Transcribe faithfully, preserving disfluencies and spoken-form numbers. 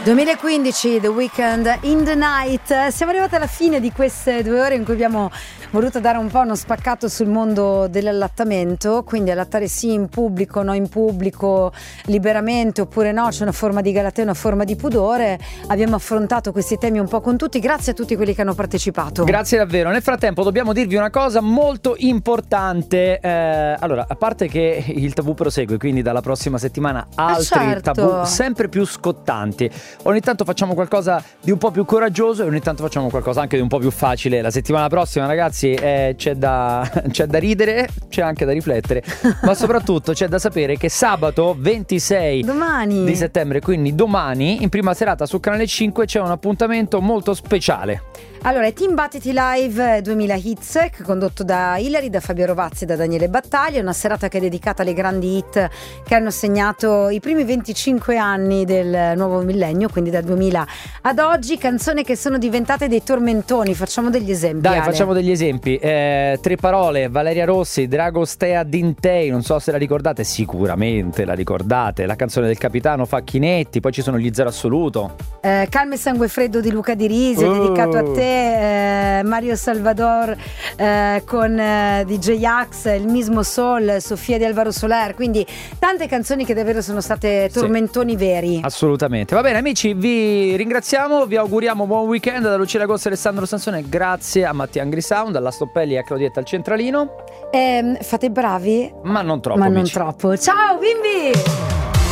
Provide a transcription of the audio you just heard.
duemilaquindici, The Weeknd, In the Night. Siamo arrivati alla fine di queste due ore in cui abbiamo voluto dare un po' uno spaccato sul mondo dell'allattamento, quindi allattare sì in pubblico, no in pubblico, liberamente oppure no, c'è una forma di galateo, una forma di pudore. Abbiamo affrontato questi temi un po' con tutti, grazie a tutti quelli che hanno partecipato. Grazie davvero. Nel frattempo dobbiamo dirvi una cosa molto importante, eh, allora, a parte che il tabù prosegue, quindi dalla prossima settimana altri certo. tabù sempre più scottanti. Ogni tanto facciamo qualcosa di un po' più coraggioso e ogni tanto facciamo qualcosa anche di un po' più facile. La settimana prossima, ragazzi, eh, c'è da c'è da ridere, c'è anche da riflettere, ma soprattutto c'è da sapere che sabato ventisei domani di settembre, quindi domani, in prima serata su Canale cinque, c'è un appuntamento molto speciale. Allora, è Team Battiti Live duemila Hits, condotto da Ilari, da Fabio Rovazzi e da Daniele Battaglia. Una serata che è dedicata alle grandi hit che hanno segnato i primi venticinque anni del nuovo millennio, quindi dal duemila ad oggi. Canzoni che sono diventate dei tormentoni. Facciamo degli esempi. Dai, Ale. facciamo degli esempi. Eh, tre parole: Valeria Rossi, Dragostea Dintei. Non so se la ricordate, sicuramente la ricordate. La canzone del capitano Facchinetti. Poi ci sono gli Zero Assoluto. Eh, Calma e Sangue Freddo di Luca Di Risi, Oh. dedicato a te. Eh, Mario Salvador eh, con eh, D J Axe, il mismo Sol, Sofia di Alvaro Soler, quindi tante canzoni che davvero sono state tormentoni, sì, veri. Assolutamente. Va bene amici, vi ringraziamo, vi auguriamo buon weekend da Lucia Costa e Alessandro Sansone. Grazie a Mattia Angri Sound, alla Stoppelli e a Claudietta al centralino. Eh, fate bravi, ma non troppo, ma amici. non troppo. Ciao bimbi.